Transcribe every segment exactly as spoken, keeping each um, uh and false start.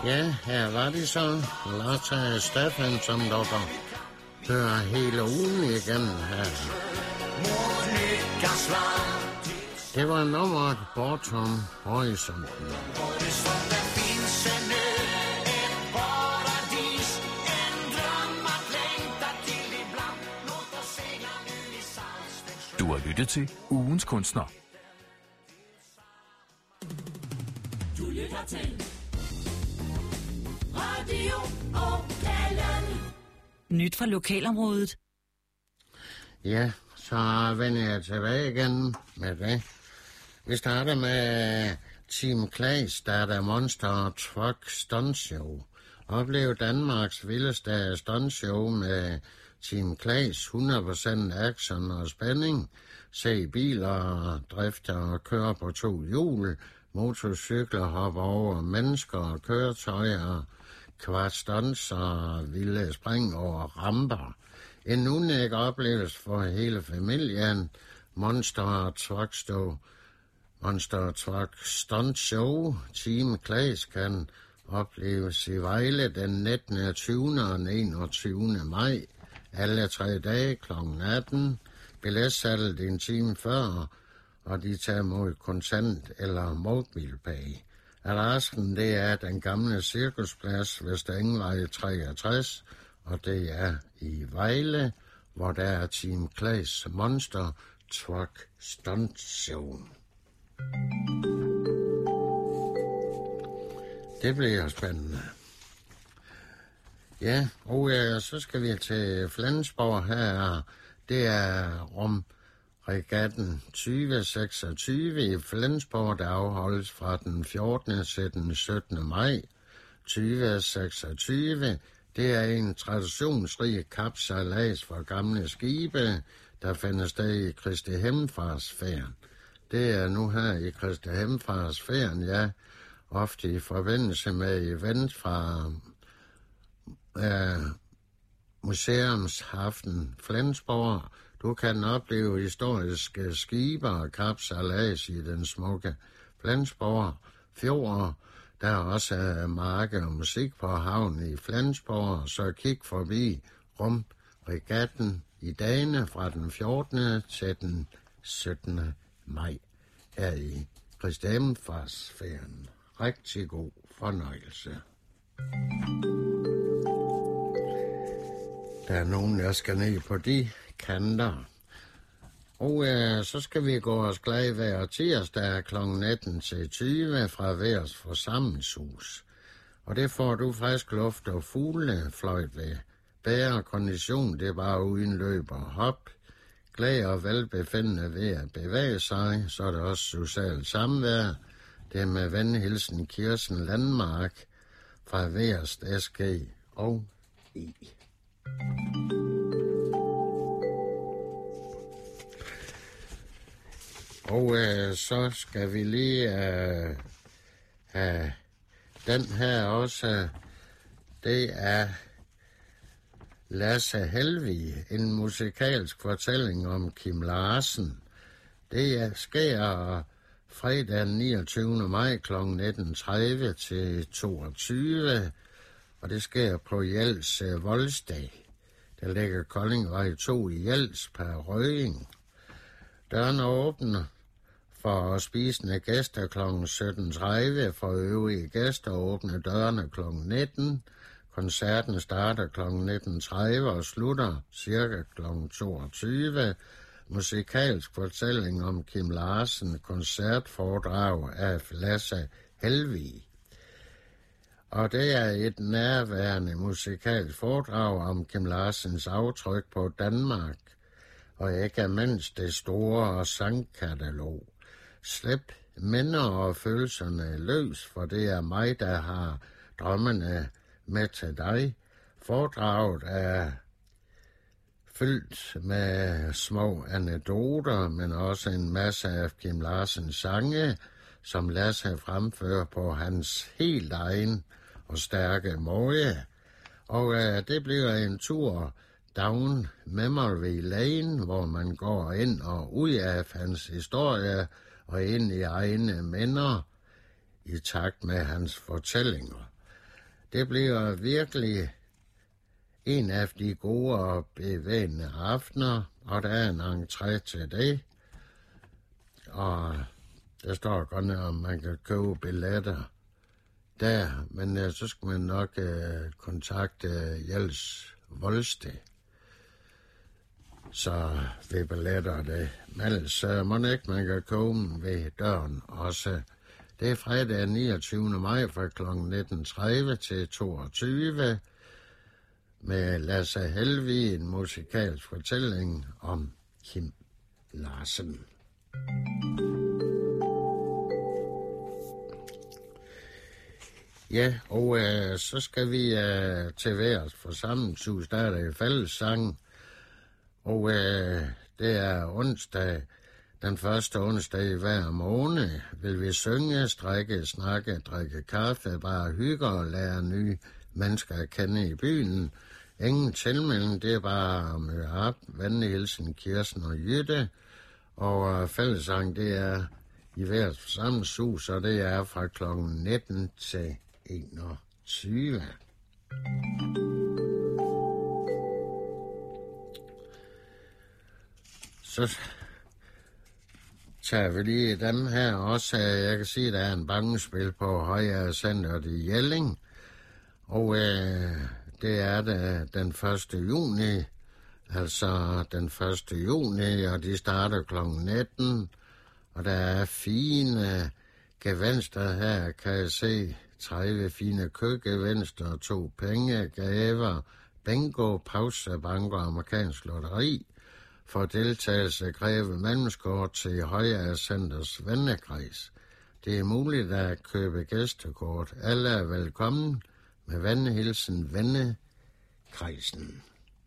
Ja, her var det så. Lotta Stefan, som dere hører hele ugen igen her. Det var nummeret Bortom Horisonten. Du har lyttet til Ugens Kunstner. Du lytter til Radio Okalen. Nyt fra lokalområdet. Ja, så vender jeg tilbage igen med det. Vi starter med Team Claes, der er der Monster Truck Stunt Show. Oplev Danmarks vildeste stunt show med Team Claes, hundrede procent action og spænding. Se biler, drifter og køre på to hjul, motorcykler hopper over mennesker og køretøjer, kvart stunts og vilde spring over ramper. En unik oplevelse for hele familien. Monster Truck Show. Monster Truck Stunt Show. Team Claes kan opleves i Vejle den nittende, tyvende og enogtyvende maj. Alle tre dage klokken atten. Billetsalget en time før, og de tager mod kontant eller mobilpay. Adressen, det er den gamle cirkusplads Vesterengvej treogtres, og det er i Vejle, hvor der er Team Claes Monster Truck Stunt Show. Det bliver spændende. Ja, og ja, så skal vi til Flensborg her. Det er Rom Regatten tyve seksogtyve i Flensborg, der afholdes fra den fjortende til den syttende maj tyve seksogtyve. Det er en traditionsrig kapsejlads for gamle skibe, der finder sted i Kristi Himmelfartsferien. Det er nu her i Kristi Himmelfartsferien, ja, ofte i forbindelse med event fra øh, Museumshavnen Flensborg. Du kan opleve historiske skibe og kapsejlads i den smukke Flensborg Fjord. Der er også marked og musik på havnen i Flensborg, så kig forbi Rum Regatten i dagene fra den fjortende til den syttende maj her i Kristi Himmelfartsferien. Rigtig god fornøjelse. Der er nogen, der skal ned på de kanter. Og øh, så skal vi gå os glade hver tirsdag klokken nitten til tyve fra Værs Forsamlingshus. Og det får du frisk luft og fuglefløjt ved. Bedre kondition, det er bare uden løb og hop. Glæde og velbefindende ved at bevæge sig, så er det også socialt samvær. Det er med venhilsen Kirsten Landmark fra Værs S G og I. Og øh, så skal vi lige øh, have den her også. Det er Lasse Helvig, en musikalsk fortælling om Kim Larsen. Det er, sker fredag den niogtyvende maj klokken nitten tredive til toogtyve, og det sker på Jels øh, Voldsdag. Der ligger Koldingvej to i Jels per Røding. Dørene åbner for spisende gæster klokken sytten tredive. For øvrige gæster åbner dørene klokken nitten. Koncerten starter klokken nitten tredive og slutter cirka klokken toogtyve. Musikalsk fortælling om Kim Larsen, koncertforedrag af Lasse Helvig. Og det er et nærværende musikalsk foredrag om Kim Larsens aftryk på Danmark, og ikke mindst det store sangkatalog. Slip minder og følelserne løs, for det er mig, der har drømmene med til dig. Foredraget er fyldt med små anekdoter, men også en masse af Kim Larsens sange, som Lasse fremfører på hans helt egen og stærke måde. Og øh, det bliver en tur down memory lane, hvor man går ind og ud af hans historie og ind i egne minder i takt med hans fortællinger. Det bliver virkelig en af de gode og bevægende aftener, og der er en entré til det. Og der står godt nok, om man kan købe billetter der, men uh, så skal man nok uh, kontakte uh, Jels Voldsted. Så ved billetter det. Men ellers uh, må det ikke, man kan købe dem ved døren også. Det er fredag niogtyvende maj fra kl. nitten tredive til toogtyve med Lasse Helvig, en musikalsk fortælling om Kim Larsen. Ja, og øh, så skal vi øh, til Værs forsamlingshus, der er der fællessang, og øh, det er onsdag, den første onsdag i hver måned, vil vi synge, strække, snakke, drikke kaffe, bare hygge og lære nye mennesker at kende i byen. Ingen tilmelding, det er bare at møde op, venlig hilsen Kirsten og Jytte, og øh, fællessang, det er i Værs forsamlingshus, og det er fra klokken nitten til enogtyve. Så tager vi lige dem her også. Jeg kan sige, at der er en bangespil på Højre Center i Jelling, og øh, det er det den første juni, altså den første juni, og de starter klokken nitten, og der er fine gevinster her, kan jeg se. tredive fine køgegevinster, to penge, gaver, bingo, pause, banker, amerikansk lotteri. For deltagelse kræve mellemskort til Højre Centers vennekreds. Det er muligt at købe gæstekort. Alle er velkommen med venhilsen vennekredsen.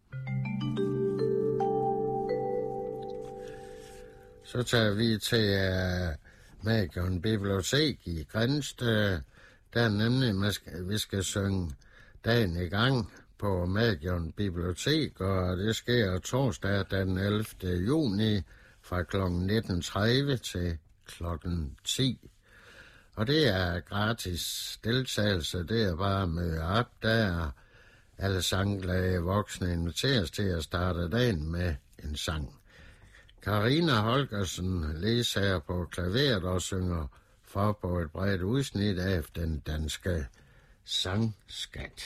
Så tager vi til uh, Magion Bibliotek i Grindsted. Der er nemlig, vi skal synge dagen i gang på Magion Bibliotek, og det sker torsdag den ellevte juni fra klokken nitten tredive til klokken ti. Og det er gratis deltagelse, det er bare at møde op, der alle sangglade voksne inviteres til at starte dagen med en sang. Karina Holgersen læser på klaveret og synger for på et bredt udsnit af den danske sangskat.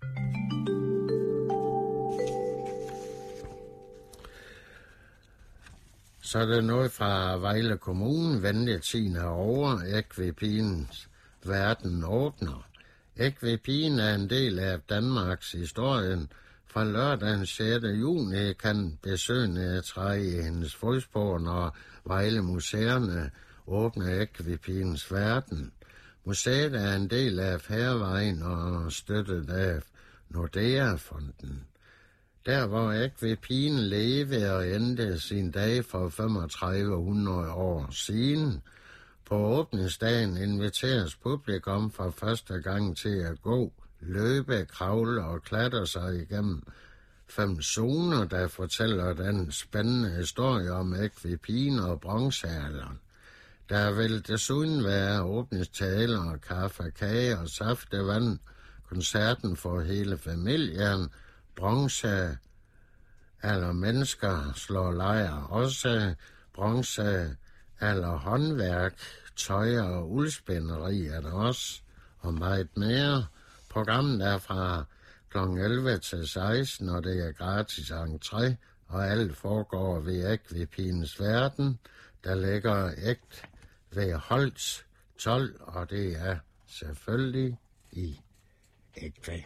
Så er det noget fra Vejle Kommune. Ventetiden er over. Ekvipinens verden åbner. Ekvipin er en del af Danmarks historien. Fra lørdag den sjette juni kan besøgende træde i hendes fodspor, når Vejle Museerne åbner Ekvipinens verden. Museet er en del af Færvejen og støttet af Nordea-fonden. Der hvor Ekvipin levede og endte sin dag for femogtredive hundrede år siden. På åbningsdagen inviteres publikum for første gang til at gå, løbe, kravle og klatre sig igennem fem zoner, der fortæller den spændende historie om Ekvipin og bronzealderen. Der vil desuden være åbningstaler, kaffe, kage og saftevand, koncerten for hele familien, bronze eller mennesker slår lejr, også bronze eller håndværk, tøj og uldspænderi er der også, og meget mere. Programmet er fra klokken elleve til seksten, og det er gratis entré, og alt foregår ved Ekvipinens verden, der ligger ægt ved Holts tolv, og det er selvfølgelig i Ekve.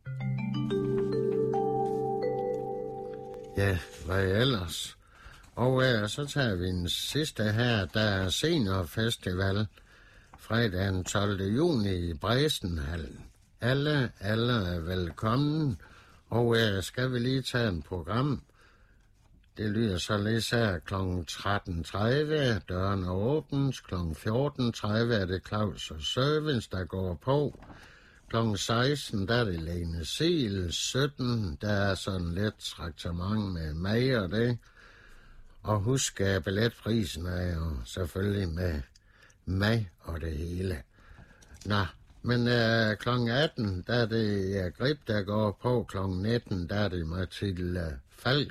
Ja, hvad ellers? Og øh, så tager vi den sidste her, der er Seniorfestival, fredag den tolvte juni i Bræsenhallen. Alle, alle er velkommen, og øh, skal vi lige tage en program. Det lyder således her klokken tretten tredive, døren er åbent, klokken fjorten tredive er det Claus og Service, der går på. klokken seksten, der er det Lene Sil, sytten, der er sådan lidt traktement med mig og det. Og husk, at billetprisen er jo selvfølgelig med mig og det hele. Nå, Men øh, klokken atten, der er det ja, Grib, der går på. Klokken nitten, der er det Mathilde Falk.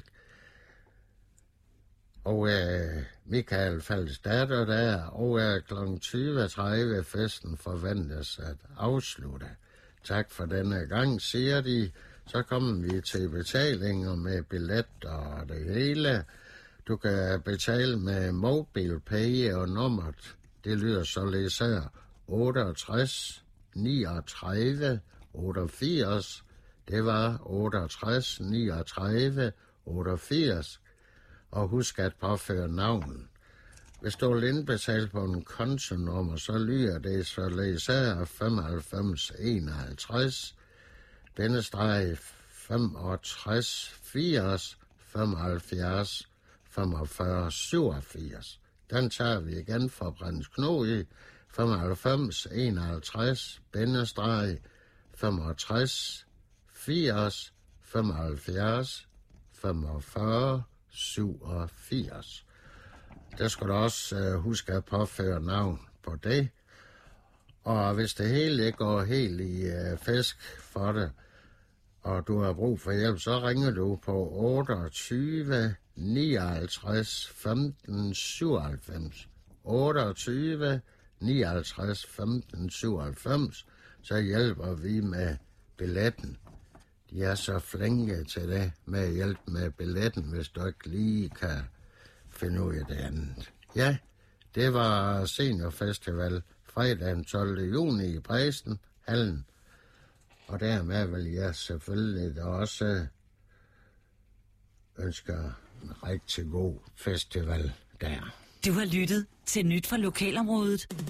Og øh, Michael Falks datter der. Og øh, klokken tyve tredive festen forventes at afslutte. Tak for denne gang, siger de. Så kommer vi til betalinger med billet og det hele. Du kan betale med MobilePay og nummeret. Det lyder således her. otteogtres niogtredive otteogfirs. Det var otteogtres niogtredive otteogfirs. Og husk at påføre navnet. Hvis du vil indbetale på en kontonummer, så lyder det således her femoghalvfems enoghalvtreds. Bindestreg femogtres firs femoghalvfjerds femogfyrre syvogfirs. Den tager vi igen fra Prins Knud i. femoghalvfems enoghalvtreds bindestreg femogtres firs femoghalvfjerds femogfyrre syvogfirs. Der skal du også uh, huske at påføre navn på det. Og hvis det hele ikke går helt i uh, fisk for det, og du har brug for hjælp, så ringer du på otteogtyve nioghalvtreds femten syvoghalvfems. otteogtyve nioghalvtreds femten syvoghalvfems, så hjælper vi med billetten. De er så flinke til det med at hjælpe med billetten, hvis du ikke lige kan finde ud af det andet. Ja, det var Seniorfestival fredag den tolvte juni i Bredsten, Hallen. Og dermed vil jeg selvfølgelig også ønske en rigtig god festival der. Du har lyttet til Nyt fra Lokalområdet.